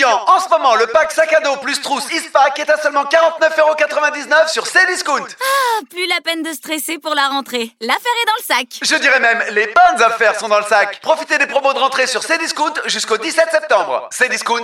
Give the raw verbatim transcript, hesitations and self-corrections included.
Attention, en ce moment, le pack sac à dos plus trousse Eastpak est à seulement quarante-neuf euros quatre-vingt-dix-neuf sur Cdiscount. Ah, plus la peine de stresser pour la rentrée. L'affaire est dans le sac. Je dirais même, les bonnes affaires sont dans le sac. Profitez des promos de rentrée sur Cdiscount jusqu'au dix-sept septembre. Cdiscount,